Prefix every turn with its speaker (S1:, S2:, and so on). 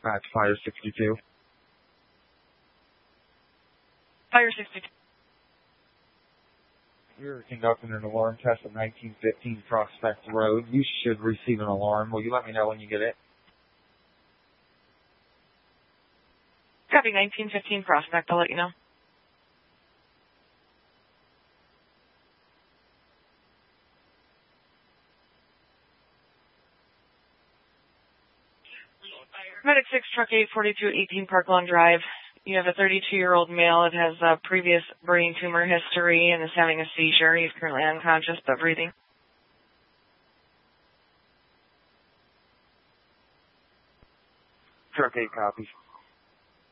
S1: dispatch Fire 62.
S2: Fire 62.
S1: You're conducting an alarm test at 1915 Prospect Road. You should receive an alarm. Will you let me know when you get it?
S2: Copy, 1915 Prospect. I'll let you know. Medic 6, Truck 842, 18 Park Lawn Drive. You have a 32-year-old male that has a previous brain tumor history and is having a seizure. He's currently unconscious but breathing.
S1: Truck 8 copies.